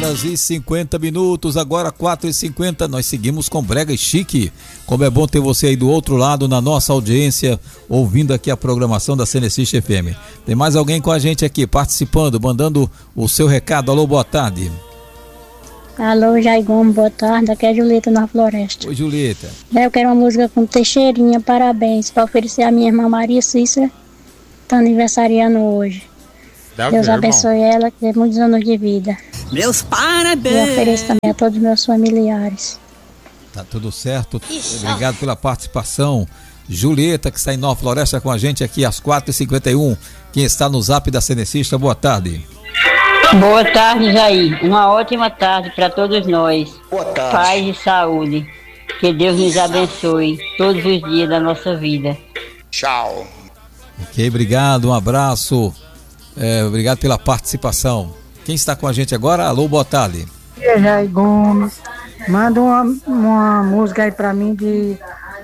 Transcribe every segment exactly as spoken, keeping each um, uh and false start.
horas e cinquenta minutos, agora quatro e cinquenta, nós seguimos com Brega e Chique. Como é bom ter você aí do outro lado, na nossa audiência, ouvindo aqui a programação da Cenecist F M. Tem mais alguém com a gente aqui, participando, mandando o seu recado. Alô, boa tarde. Alô, Jair Gomes, boa tarde, aqui é a Julieta na Floresta. Oi, Julieta. Eu quero uma música com Teixeirinha, parabéns, para oferecer à minha irmã Maria Cícera, está aniversariando hoje. Dá Deus ver, abençoe irmão. Ela, que tem muitos anos de vida. Meus parabéns! E ofereço também a todos os meus familiares. Tá tudo certo, obrigado pela participação. Julieta, que está em Nova Floresta com a gente aqui às quatro e cinquenta e um. Quem está no Zap da Cenecista, boa tarde. Boa tarde, Jair. Uma ótima tarde para todos nós. Boa tarde. Paz e saúde. Que Deus nos abençoe todos os dias da nossa vida. Tchau. Ok, obrigado, um abraço. É, obrigado pela participação. Quem está com a gente agora? Alô, boa tarde. É Jair Gomes. Manda uma, uma música aí pra mim de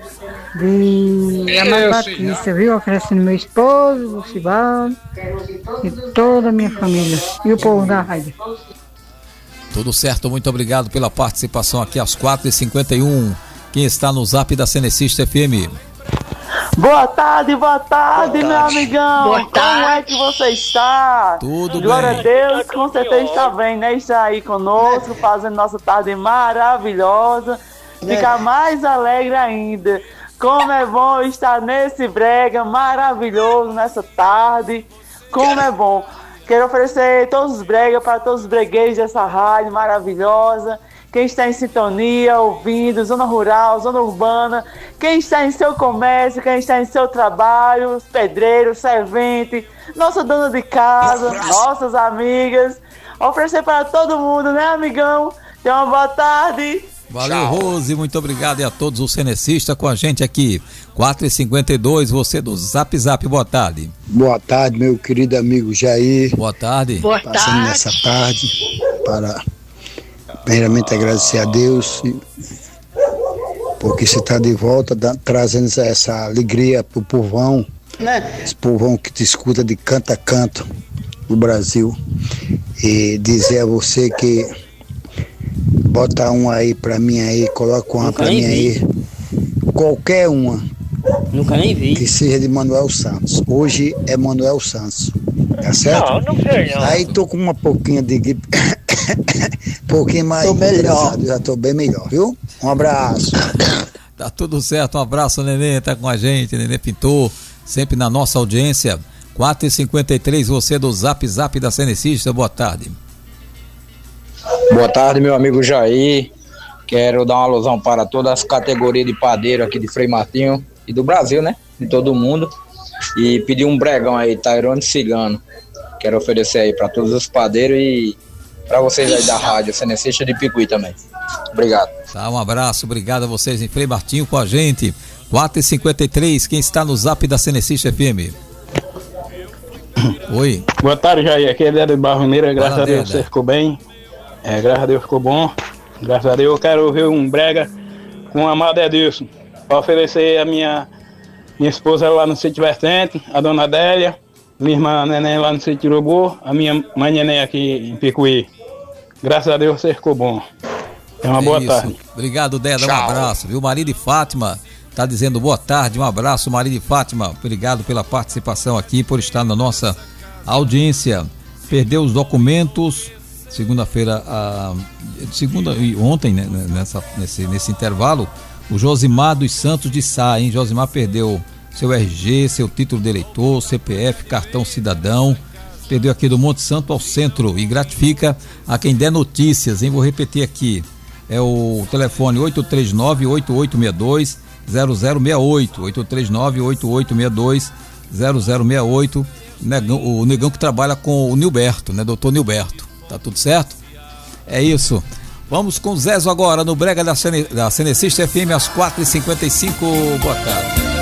de Ana Batista, viu? Oferecendo meu esposo, o Cibaldo e toda a minha família e o povo da rádio. Tudo certo, muito obrigado pela participação aqui às quatro e cinquenta e um. Quem está no Zap da Cenecist F M? Boa tarde, boa tarde, boa tarde, meu amigão. Boa tarde. Como é que você está? Tudo Glória bem. Glória a Deus, com certeza está bem, né? Está aí conosco, fazendo nossa tarde maravilhosa. Ficar mais alegre ainda. Como é bom estar nesse brega maravilhoso, nessa tarde. Como é bom. Quero oferecer todos os bregas para todos os bregueiros dessa rádio maravilhosa. Quem está em sintonia, ouvindo, zona rural, zona urbana, quem está em seu comércio, quem está em seu trabalho, os pedreiros, servente, nossa dona de casa, nossas amigas. Oferecer para todo mundo, né, amigão? Tenha uma boa tarde. Valeu, tchau. Rose, muito obrigado e a todos os cenecistas com a gente aqui. quatro e cinquenta e dois, você do Zap Zap, boa tarde. Boa tarde, meu querido amigo Jair. Boa tarde. Boa Passando tarde. nessa tarde para primeiramente agradecer a Deus porque você está de volta da, trazendo essa alegria pro povão, né? Esse povão que te escuta de canto a canto no Brasil, e dizer a você que bota um aí pra mim aí, coloca uma Nunca pra mim vi. aí, qualquer uma. Nunca nem vi. Que seja de Manuel Santos. Hoje é Manuel Santos, tá certo? Não, não sei não. Aí tô com uma pouquinha de gripe, pouquinho mais, tô melhor. Já tô bem melhor, viu? Um abraço. Tá tudo certo, um abraço, Nenê, tá com a gente, Nenê Pintor, sempre na nossa audiência. quatro e cinquenta e três, você do Zap Zap da Cenecista, boa tarde. Boa tarde, meu amigo Jair. Quero dar uma alusão para todas as categorias de padeiro aqui de Frei Martinho e do Brasil, né? De todo mundo. E pedir um bregão aí, Tairone Cigano. Quero oferecer aí para todos os padeiros e para vocês aí da rádio Cenecista de Picuí também. Obrigado. Tá, um abraço, obrigado a vocês em Frei Martinho com a gente. quatro e cinquenta e três, quem está no Zap da Cenecista F M? Oi. Boa tarde, Jair. Aqui é Dédio de Barroneira, graças Fala, a Deus Déda. Você ficou bem. É, graças a Deus ficou bom. Graças a Deus eu quero ouvir um brega com o amado Edilson. Para oferecer a minha, minha esposa lá no sítio Vertente, a dona Adélia, minha irmã Neném lá no sítio Urubu, a minha mãe Neném aqui em Picuí. Graças a Deus você ficou bom. É uma é boa isso. tarde. Obrigado, Déda. Um abraço, viu? Maria de Fátima tá dizendo boa tarde. Um abraço, Maria de Fátima. Obrigado pela participação aqui, por estar na nossa audiência. Perdeu os documentos. Segunda-feira, a, segunda e ontem, né, nessa, nesse, nesse intervalo, o Josimar dos Santos de Sá, hein? Josimar perdeu seu R G, seu título de eleitor, C P F, cartão cidadão, perdeu aqui do Monte Santo ao centro, e gratifica a quem der notícias, hein? Vou repetir aqui, é o telefone oito três nove, oito oito seis dois, zero zero seis oito, oito três nove, oito oito seis dois, zero zero seis oito, Negão, o negão que trabalha com o Nilberto, né? Doutor Nilberto. Tá tudo certo? É isso. Vamos com o Zezo agora no Brega da, Cene, da Cenecista F M às quatro e cinquenta e cinco. Boa tarde.